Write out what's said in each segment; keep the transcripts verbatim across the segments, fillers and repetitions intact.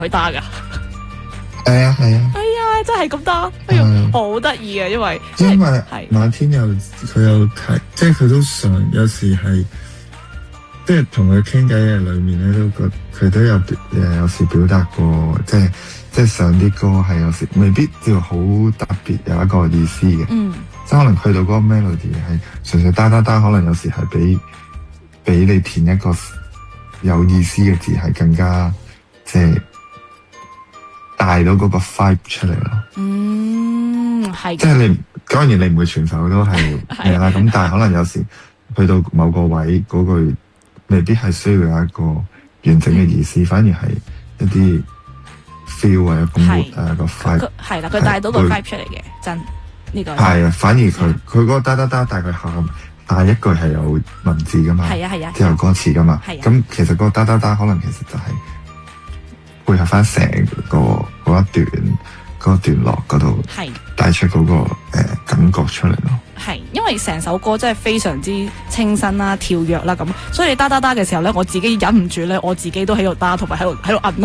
佢打噶。 係啊係啊。 哎呀，真係咁打，哎呀，好得意啊！因為因為馬天又佢有睇，即係佢都想有時係。即係同佢傾偈嘅裏面咧，都覺佢都有誒有時表達過，即係即係上啲歌係有時未必叫好特別有一個意思嘅， 嗯， 即係可能去到嗰個 melody 係純粹單單單，可能有時係比比你填一個有意思嘅字係更加即係帶到嗰個 vibe 出嚟咯。 嗯，係。即係你當然你唔會全首都係係啦，咁但係可能有時去到某個位嗰句。未必係需要有一個完整嘅意思，嗯、反而係一啲 feel 或者咁誒個 vibe 係啦，佢帶到個 vibe 出嚟嘅，真呢、呢個係啊。反而佢佢嗰個嗒嗒嗒，大概下下一句係有文字噶嘛， 係啊係啊， 之後歌詞噶嘛，咁其實嗰個嗒嗒嗒可能其實就係配合翻成個嗰一段嗰、嗰個段落嗰度，係帶出嗰、嗰個誒、呃、感覺出嚟咯。 係，因為成首歌真係非常之清新啦、跳躍啦咁，所以你嗒嗒嗒嘅時候咧，我自己忍唔住咧，我自己都喺度嗒，同埋喺度喺度摁咯。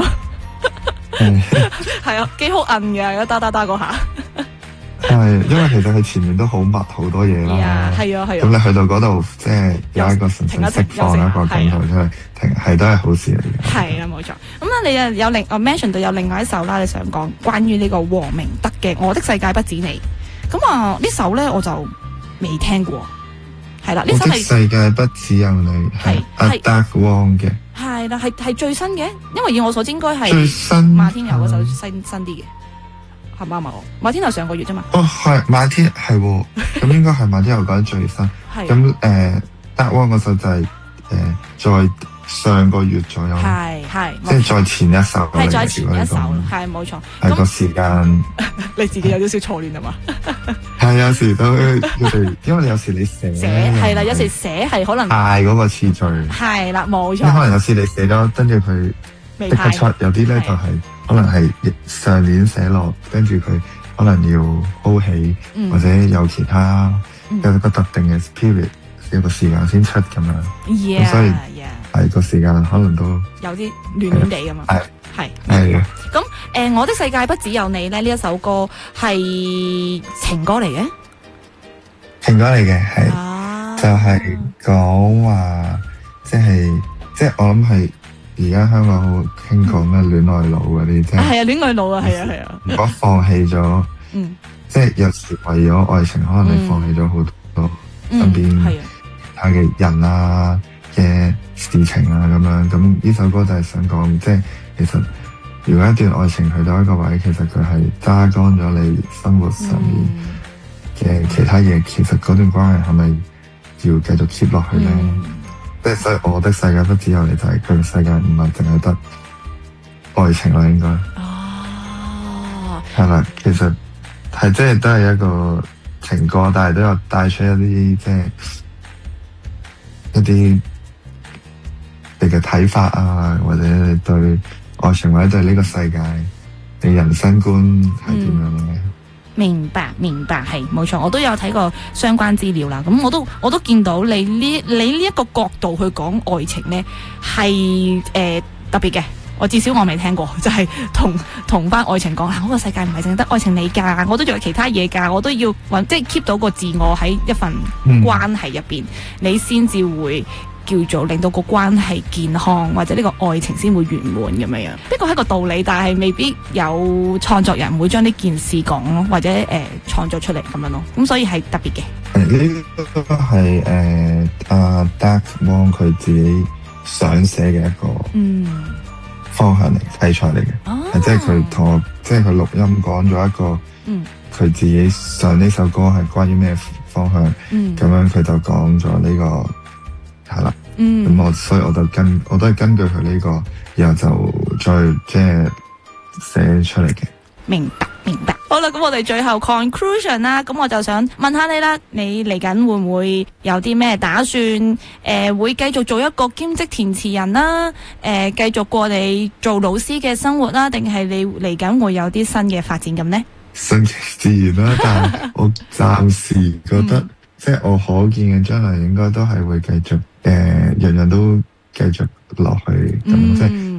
係啊，幾好摁嘅，嗒嗒嗒嗰下。 係，因為其實佢前面都好密好多嘢啦。係啊係啊。咁你去到嗰度，即係有一個純粹釋放一個感覺出嚟，停係都係好事嚟嘅。係啊，冇錯。咁咧，你又有另我 mention 到有另外一首啦，你想講關於呢個黃明德嘅《我的世界不止你》。咁啊，呢首咧我就未聽過，係啦，呢首係世界不只有你，係阿 Dark Wong 嘅，係啦，係係最新嘅，因為以我所知應該係最新馬天佑嗰首新新啲嘅，係咪啊？馬天佑上個月啫嘛，哦係馬天係，咁應該係馬天佑講最新，咁誒 Dark Wong 嗰首就係誒再上個月左右，係係即係再前一首，係再前一首，係冇錯，係個時間你自己有少少錯亂啊嘛。係有時都因為你有時你寫寫係啦，有時寫係可能派嗰個次序係啦，冇錯。可能有時你寫咗，跟住佢即刻出，有啲咧就係可能係上年寫落，跟住佢可能要 hold 起，或者有其他有一個特定嘅 spirit 有個時間先出咁樣。咁所以係個時間可能都有啲亂亂地㗎嘛。係係係啊。咁誒，我的世界不只有你咧，呢一首歌係情歌嚟嘅，情歌嚟嘅係，啊、就係講話，即係即係我諗係而家香港好興講咩戀愛腦嗰啲，即係係啊戀愛腦啊，係啊係啊。如果放棄咗，嗯，即係有時為咗愛情，可能你放棄咗好多身邊其他嘅人啊嘅事情啊咁樣，咁呢首歌就係想講，即係其實。如果一段愛情去到一個位，其實佢係揸乾咗你生活上面嘅其他嘢，嗯、其實嗰段關係係咪要繼續 keep 落去咧？即係、嗯、所以我的世界不只有你，就係佢嘅世界唔係淨係得愛情啦，應該。哦，係啦，其實係即係都係一個情歌，但係都有帶出一啲即係一啲你嘅睇法啊，或者你對愛情或者對呢個世界，你人生觀係點樣咧？明白，明白，係冇錯，我都有睇過相關資料啦。咁我都我都見到你呢你呢一個角度去講愛情咧，係誒、呃、特別嘅。我至少我未聽過，就係同同翻愛情講啊，我個世界唔係淨係得愛情你㗎，我都仲有其他嘢㗎，我都要揾即係 keep 到個自我喺一份關係入邊，嗯、你先至會。叫做令到個關係健康，或者呢個愛情先會圓滿咁樣樣。呢個係一個道理，但係未必有創作人會將呢件事講咯，或者誒創、呃、作出嚟咁樣咯。咁所以係特別嘅。呢個係誒阿 Dark Wong 佢自己想寫嘅一個嗯方向嚟，題材嚟嘅。哦，即係佢同我，即係佢錄音講咗一個嗯，佢自己上呢首歌係關於咩方向嗯，咁樣佢就講咗呢個。係啦，嗯，咁我所以我就跟我都係根據佢呢個，然後就再即係寫出嚟嘅。明白，明白。好啦，咁我哋最後 conclusion 啦，咁我就想問下你啦，你嚟緊會唔會有啲咩打算？誒、呃，會繼續做一個兼職填詞人啦，誒、呃，繼續過你做老師嘅生活啦，定係你嚟緊會有啲新嘅發展咁呢？順其自然啦，但係我暫時覺得。嗯即係我可見嘅將來應該都係會繼續誒，樣、呃、樣都繼續落去咁，嗯、即係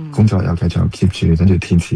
工作又繼續 keep 住，跟住填詞。